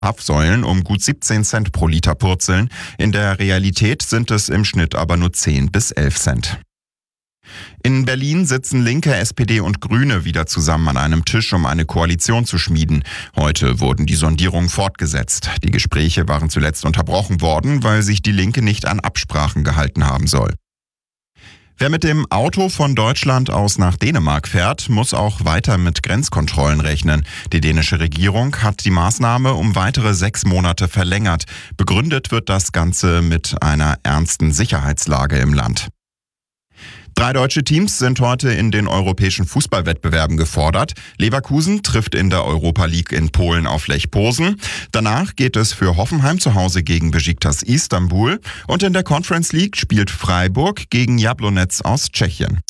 Zapfsäulen um gut 17 Cent pro Liter purzeln. In der Realität sind es im Schnitt aber nur 10 bis 11 Cent. In Berlin sitzen Linke, SPD und Grüne wieder zusammen an einem Tisch, um eine Koalition zu schmieden. Heute wurden die Sondierungen fortgesetzt. Die Gespräche waren zuletzt unterbrochen worden, weil sich die Linke nicht an Absprachen gehalten haben soll. Wer mit dem Auto von Deutschland aus nach Dänemark fährt, muss auch weiter mit Grenzkontrollen rechnen. Die dänische Regierung hat die Maßnahme um weitere 6 Monate verlängert. Begründet wird das Ganze mit einer ernsten Sicherheitslage im Land. 3 deutsche Teams sind heute in den europäischen Fußballwettbewerben gefordert. Leverkusen trifft in der Europa League in Polen auf Lech Posen. Danach geht es für Hoffenheim zu Hause gegen Besiktas Istanbul. Und in der Conference League spielt Freiburg gegen Jablonec aus Tschechien.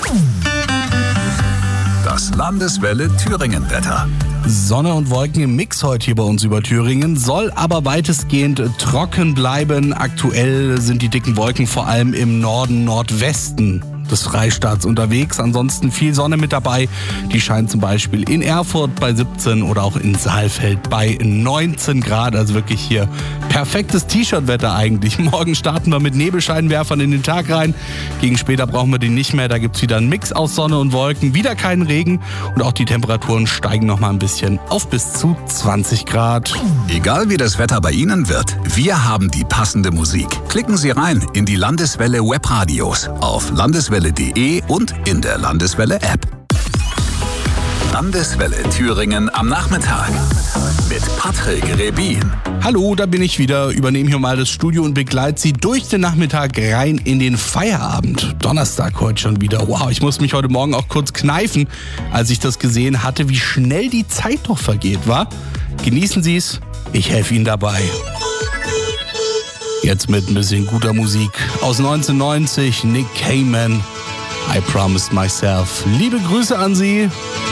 Das Landeswelle Thüringen-Wetter. Sonne und Wolken im Mix heute hier bei uns über Thüringen, soll aber weitestgehend trocken bleiben. Aktuell sind die dicken Wolken vor allem im Norden, Nordwesten des Freistaats unterwegs. Ansonsten viel Sonne mit dabei. Die scheint zum Beispiel in Erfurt bei 17 oder auch in Saalfeld bei 19 Grad. Also wirklich hier perfektes T-Shirt-Wetter eigentlich. Morgen starten wir mit Nebelscheinwerfern in den Tag rein. Gegen später brauchen wir den nicht mehr. Da gibt es wieder einen Mix aus Sonne und Wolken. Wieder keinen Regen. Und auch die Temperaturen steigen noch mal ein bisschen auf bis zu 20 Grad. Egal wie das Wetter bei Ihnen wird, wir haben die passende Musik. Klicken Sie rein in die Landeswelle Webradios auf landeswelle.de und in der Landeswelle App. Landeswelle Thüringen am Nachmittag mit Patrick Rebin. Hallo, da bin ich wieder, übernehme hier mal das Studio und begleite Sie durch den Nachmittag rein in den Feierabend. Donnerstag heute schon wieder. Wow, ich muss mich heute Morgen auch kurz kneifen, als ich das gesehen hatte, wie schnell die Zeit doch vergeht, wa? Genießen Sie es, ich helfe Ihnen dabei. Jetzt mit ein bisschen guter Musik aus 1990, Nick Cayman, I Promised Myself. Liebe Grüße an Sie.